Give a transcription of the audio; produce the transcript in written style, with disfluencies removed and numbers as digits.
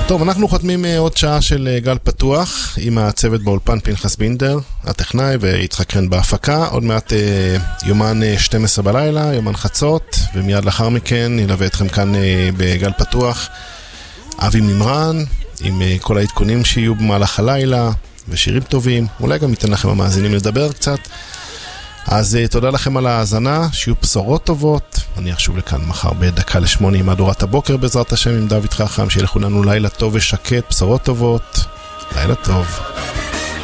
טוב, אנחנו חותמים עוד שעה של גל פתוח עם הצוות באולפן פנחס בינדר, הטכנאי, ויצחק קרן בהפקה. עוד מעט יומן 12 בלילה, יומן חצות, ומיד לאחר מכן נלווה אתכם כאן בגל פתוח אבי ממרן, עם כל העדכונים שיהיו במהלך הלילה, ושירים טובים, אולי גם ניתן לכם המאזינים לדבר קצת. אז תודה לכם על ההאזנה, שיהיו בשורות טובות. אני אשוב לכאן מחר בדקה ל8 עם מהדורת הבוקר בעזרת השם עם דוד חכם, שילכו לנו לילה טוב ושקט, בשורות טובות, לילה טוב.